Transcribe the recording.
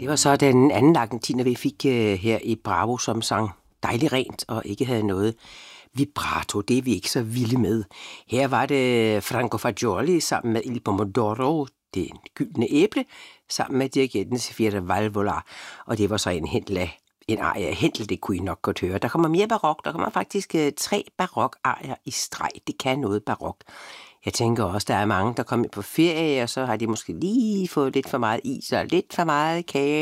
Det var så den anden argentiner, vi fik her i Bravo, som sang dejligt rent og ikke havde noget vibrato. Det er vi ikke så vilde med. Her var det Franco Fagioli sammen med Il Pomodoro, det gyldne æble, sammen med dirigenten Sefira Valvola. Og det var så en arie af Händel, det kunne I nok godt høre. Der kommer mere barok. Der kommer faktisk 3 barok-arier i streg. Det kan noget barok. Jeg tænker også, der er mange, der kommer på ferie, og så har de måske lige fået lidt for meget is og lidt for meget kage.